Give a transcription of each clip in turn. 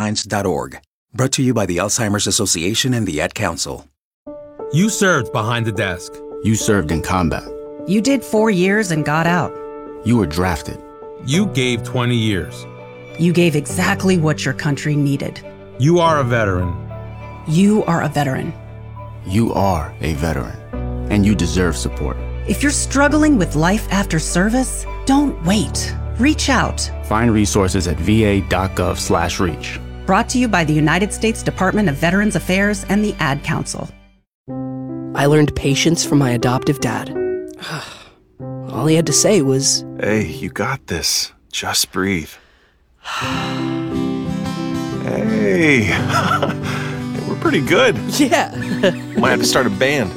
AlzheimersMinds.org. Brought to you by the Alzheimer's Association and the Ad Council. You served behind the desk. You served in combat. You did 4 years and got out. You were drafted. You gave 20 years. You gave exactly what your country needed. You are a veteran. You are a veteran. You are a veteran, and you deserve support. If you're struggling with life after service, don't wait. Reach out. Find resources at va.gov/reach. Brought to you by the United States Department of Veterans Affairs and the Ad Council. I learned patience from my adoptive dad. All he had to say was, "Hey, you got this. Just breathe." Hey, we're pretty good. yeah. Might have to start a band.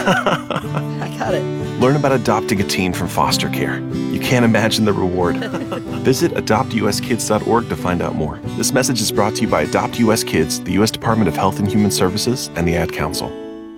I got it. Learn about adopting a teen from foster care. You can't imagine the reward. Visit adoptuskids.org to find out more. This message is brought to you by Adopt US Kids, the U.S. Department of Health and Human Services, and the Ad Council.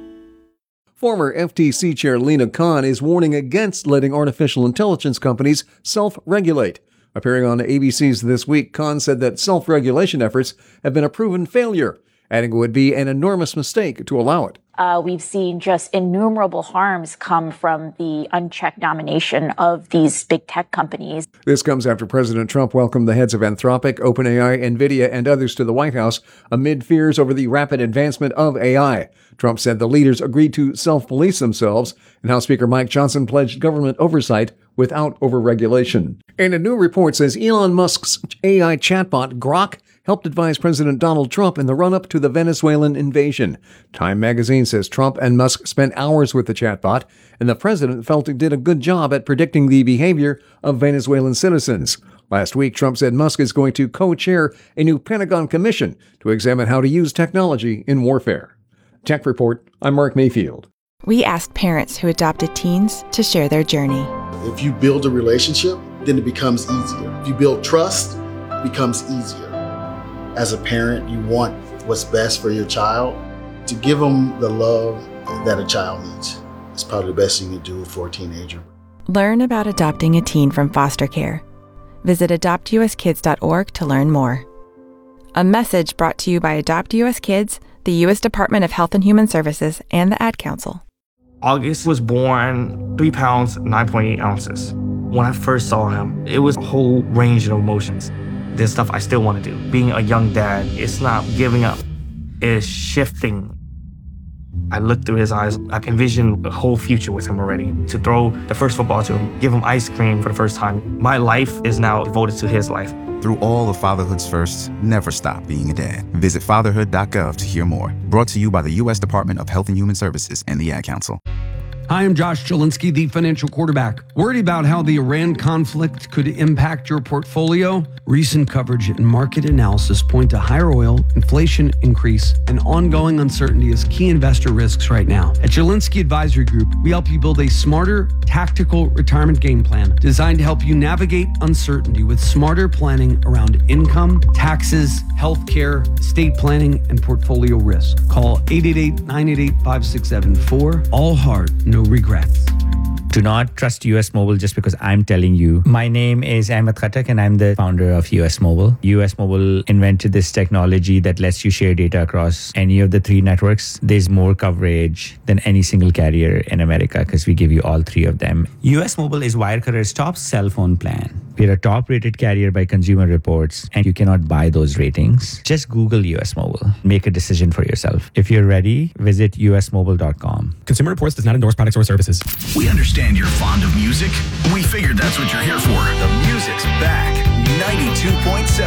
Former FTC Chair Lina Khan is warning against letting artificial intelligence companies self-regulate. Appearing on ABC's This Week, Khan said that self-regulation efforts have been a proven failure, adding it would be an enormous mistake to allow it. We've seen just innumerable harms come from the unchecked domination of these big tech companies. This comes after President Trump welcomed the heads of Anthropic, OpenAI, NVIDIA, and others to the White House amid fears over the rapid advancement of AI. Trump said the leaders agreed to self-police themselves, and House Speaker Mike Johnson pledged government oversight without overregulation. And a new report says Elon Musk's AI chatbot, Grok, helped advise President Donald Trump in the run-up to the Venezuelan invasion. Time magazine says Trump and Musk spent hours with the chatbot, and the president felt it did a good job at predicting the behavior of Venezuelan citizens. Last week, Trump said Musk is going to co-chair a new Pentagon commission to examine how to use technology in warfare. Tech Report, I'm Mark Mayfield. We asked parents who adopted teens to share their journey. If you build a relationship, then it becomes easier. If you build trust, it becomes easier. As a parent, you want what's best for your child. To give them the love that a child needs is probably the best thing you can do for a teenager. Learn about adopting a teen from foster care. Visit adoptuskids.org to learn more. A message brought to you by Adopt US Kids, the U.S. Department of Health and Human Services, and the Ad Council. August was born 3 pounds, 9.8 ounces. When I first saw him, it was a whole range of emotions. There's stuff I still want to do. Being a young dad, it's not giving up, it's shifting. I looked through his eyes, I envisioned a whole future with him already. To throw the first football to him, give him ice cream for the first time. My life is now devoted to his life. Through all of fatherhood's firsts, never stop being a dad. Visit fatherhood.gov to hear more. Brought to you by the U.S. Department of Health and Human Services and the Ad Council. Hi, I'm Josh Jelinski, the financial quarterback. Worried about how the Iran conflict could impact your portfolio? Recent coverage and market analysis point to higher oil, inflation increase, and ongoing uncertainty as key investor risks right now. At Jelinski Advisory Group, we help you build a smarter, tactical retirement game plan designed to help you navigate uncertainty with smarter planning around income, taxes, healthcare, estate planning, and portfolio risk. Call 888-988-5674. All hard, no regrets. Do not trust US Mobile just because I'm telling you. My name is Ahmed Khattak and I'm the founder of US Mobile. US Mobile invented this technology that lets you share data across any of the 3 networks. There's more coverage than any single carrier in America because we give you all 3 of them. US Mobile is Wirecutters' top cell phone plan. We're a top-rated carrier by Consumer Reports, and you cannot buy those ratings. Just Google US Mobile. Make a decision for yourself. If you're ready, visit usmobile.com. Consumer Reports does not endorse products or services. We understand you're fond of music. We figured that's what you're here for. The music's back. 92.7